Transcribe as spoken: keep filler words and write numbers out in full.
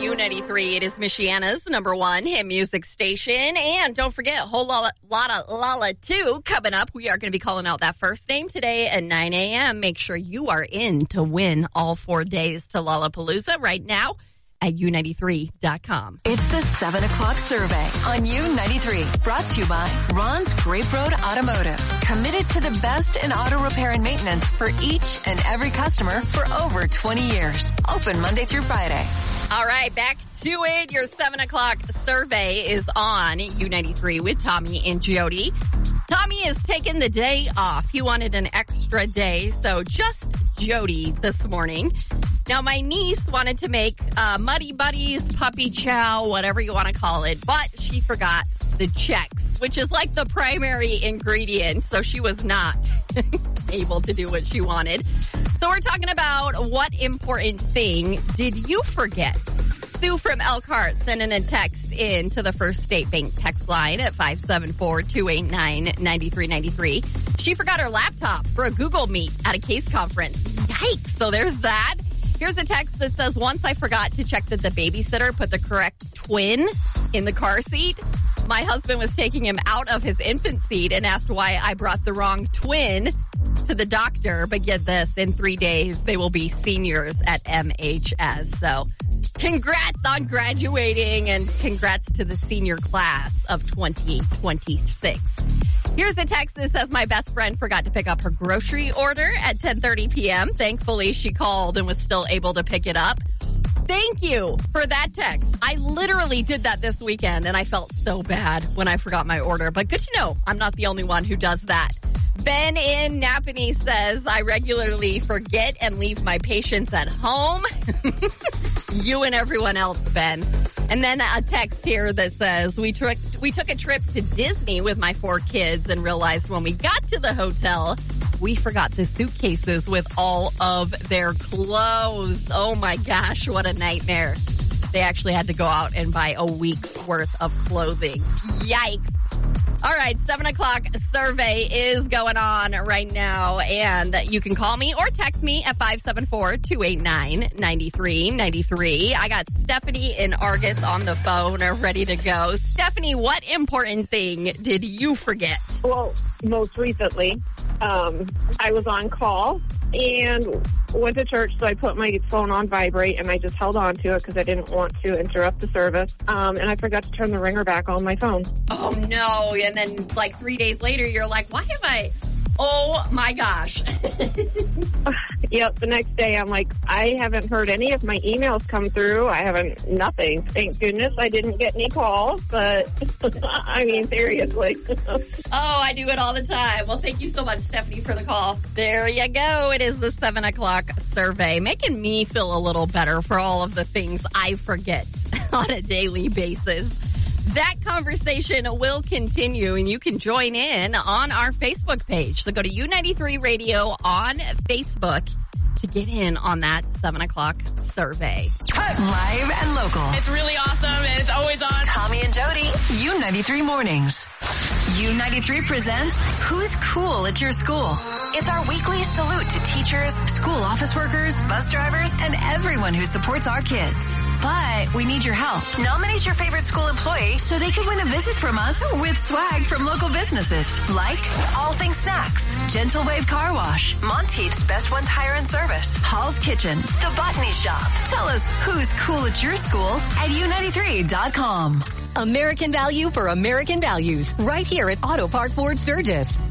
U ninety-three. It is Michiana's number one hit music station. And don't forget, Whole Lotta Lotta Lala two coming up. We are going to be calling out that first name today at nine a.m. Make sure you are in to win all four days to Lollapalooza right now at U ninety-three dot com. It's the seven o'clock survey on U ninety-three. Brought to you by Ron's Grape Road Automotive. Committed to the best in auto repair and maintenance for each and every customer for over twenty years. Open Monday through Friday. All right, back to it. Your seven o'clock survey is on U ninety-three with Tommy and Jody. Tommy is taking the day off. He wanted an extra day, so just Jody this morning. Now, my niece wanted to make uh, Muddy Buddies, Puppy Chow, whatever you want to call it, but she forgot the Chex, which is like the primary ingredient, so she was not able to do what she wanted. So we're talking about what important thing did you forget? Sue from Elkhart sending a text in to the First State Bank text line at five seven four, two eight nine, nine three nine three. She forgot her laptop for a Google Meet at a case conference. Yikes. So there's that. Here's a text that says, once I forgot to check that the babysitter put the correct twin in the car seat. My husband was taking him out of his infant seat and asked why I brought the wrong twin to the doctor. But get this, in three days, they will be seniors at M H S. So congrats on graduating and congrats to the senior class of twenty twenty-six. Here's a text that says, my best friend forgot to pick up her grocery order at ten thirty p.m. Thankfully, she called and was still able to pick it up. Thank you for that text. I literally did that this weekend, and I felt so bad when I forgot my order. But good to know I'm not the only one who does that. Ben in Napanee says, I regularly forget and leave my patients at home. You and everyone else, Ben. And then a text here that says, we took we took a trip to Disney with my four kids and realized when we got to the hotel, we forgot the suitcases with all of their clothes. Oh my gosh, what a nightmare. They actually had to go out and buy a week's worth of clothing. Yikes. All right, seven o'clock survey is going on right now, and you can call me or text me at five seven four, two eight nine, nine three nine three. I got Stephanie in Argus on the phone ready to go. Stephanie, what important thing did you forget? Well, most recently, um, I was on call and went to church, so I put my phone on vibrate, and I just held on to it because I didn't want to interrupt the service. Um, and I forgot to turn the ringer back on my phone. Oh, no. And then, like, three days later, you're like, why am I... Oh, my gosh. Yep, the next day, I'm like, I haven't heard any of my emails come through. I haven't... Nothing. Thank goodness I didn't get any calls, but, I mean, seriously. Oh, I do it all the time. Well, thank you so much, Stephanie, for the call. There you go. It is the seven o'clock survey, making me feel a little better for all of the things I forget on a daily basis. That conversation will continue, and you can join in on our Facebook page. So go to U ninety-three Radio on Facebook to get in on that seven o'clock survey. Live and local. It's really awesome, and it's always on. Tommy and Jody, U ninety-three Mornings. U ninety-three presents Who's Cool at Your School? It's our weekly salute to teachers, school office workers, bus drivers, and everyone who supports our kids. But we need your help. Nominate your favorite school employee so they can win a visit from us with swag from local businesses like All Things Snacks, Gentle Wave Car Wash, Monteith's Best One Tire and Service, Hall's Kitchen, The Botany Shop. Tell us who's cool at your school at U ninety-three dot com. American value for American values, right here at Auto Park Ford Sturgis.